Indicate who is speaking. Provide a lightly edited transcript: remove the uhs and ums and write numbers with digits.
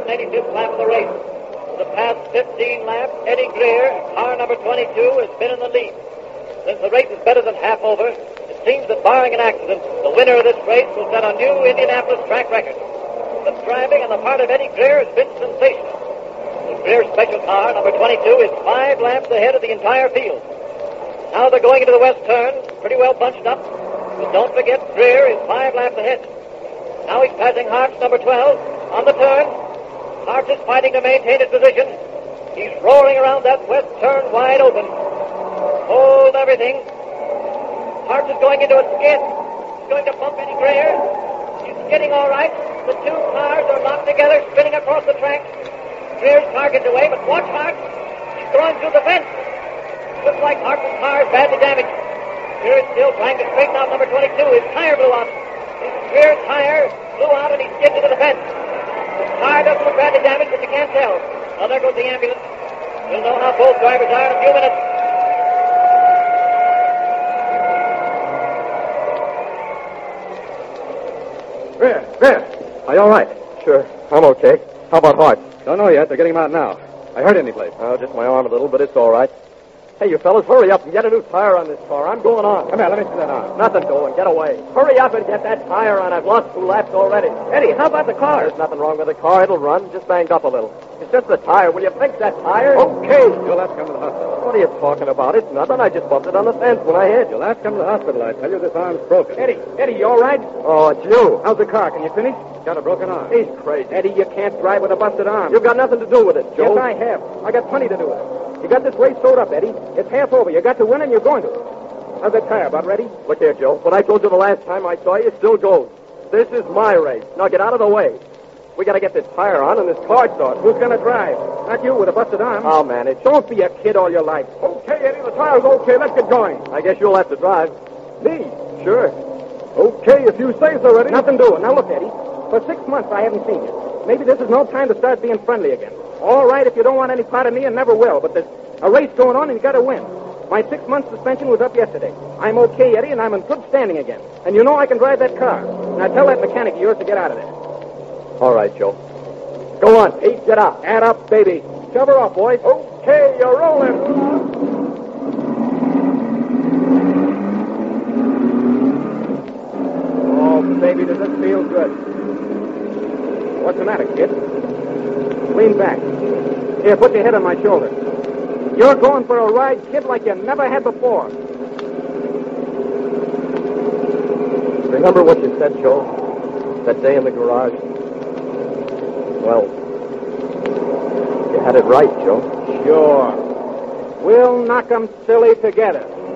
Speaker 1: 185th lap of the race. For the past 15 laps, Eddie Greer, car number 22, has been in the lead. Since the race is better than half over, it seems that barring an accident, the winner of this race will set a new Indianapolis track record. The driving on the part of Eddie Greer has been sensational. The Greer special car, number 22, is 5 laps ahead of the entire field. Now they're going into the west turn, pretty well bunched up. But don't forget, Greer is 5 laps ahead. Now he's passing Hartz, number 12, on the turn. Hartz is fighting to maintain his position. He's roaring around that west turn wide open. Hold everything. Hartz is going into a skid. He's going to bump Eddie Greer. He's skidding all right. The two cars are locked together, spinning across the track. Greer's car gets away, but watch Hartz. He's going through the fence. Looks like Hartz's car is badly damaged. Greer is still trying to straighten out number 22. His tire blew out. Greer's tire blew out and he skidded into the fence. His car doesn't look badly damaged, but you can't tell. Now there goes the ambulance. We'll know how both drivers are in a few minutes.
Speaker 2: Greer, are you all right?
Speaker 3: Sure, I'm okay. How about Hart?
Speaker 2: Don't know yet. They're getting him out now. I hurt any place.
Speaker 3: Oh, just my arm a little, but it's all right. Hey, you fellas, hurry up and get a new tire on this car. I'm going on.
Speaker 2: Come here, let me see that arm.
Speaker 3: Nothing doing. Get away. Hurry up and get that tire on. I've lost 2 laps already.
Speaker 2: Eddie, how about the car?
Speaker 3: There's nothing wrong with the car. It'll run. Just banged up a little. It's just the tire. Will you fix that tire?
Speaker 2: Okay. You'll have to come to the hospital.
Speaker 3: What are you talking about? It's nothing. I just bumped it on the fence when I hit.
Speaker 2: You'll have to come to the hospital. I tell you, this arm's broken.
Speaker 4: Eddie, you all right?
Speaker 3: Oh, it's you.
Speaker 4: How's the car? Can you finish?
Speaker 2: Got a broken arm.
Speaker 3: He's crazy.
Speaker 4: Eddie, you can't drive with a busted arm.
Speaker 3: You've got nothing to do with it, Joe.
Speaker 4: Yes, I have. I got plenty to do with it. You got this race sewed up, Eddie. It's half over. You got to win, and you're going to. How's that tire? About ready?
Speaker 3: Look here, Joe. What I told you the last time I saw you still goes. This is my race. Now get out of the way. We got to get this tire on and this car started.
Speaker 4: Who's going to drive? Not you with a busted arm.
Speaker 3: I'll manage.
Speaker 4: Don't be a kid all your life. Okay, Eddie, the tire's okay. Let's get going.
Speaker 3: I guess you'll have to drive.
Speaker 4: Me?
Speaker 3: Sure.
Speaker 4: Okay, if you say so, Eddie. Nothing doing. Now look, Eddie. For 6 months I haven't seen you. Maybe this is no time to start being friendly again. All right, if you don't want any part of me, and never will. But there's a race going on, and you got to win. My 6-month suspension was up yesterday. I'm okay, Eddie, and I'm in good standing again. And you know I can drive that car. Now tell that mechanic of yours to get out of there.
Speaker 3: All right, Joe. Go on, Pete. Get out.
Speaker 4: Add up, baby. Shove her off, boys. Okay, you're rolling. Oh, baby, does this feel good? What's the matter, kid? Lean back. Here, put your head on my shoulder. You're going for a ride, kid, like you never had before.
Speaker 3: Remember what you said, Joe? That day in the garage? Well, you had it right, Joe.
Speaker 4: Sure. We'll knock 'em silly together.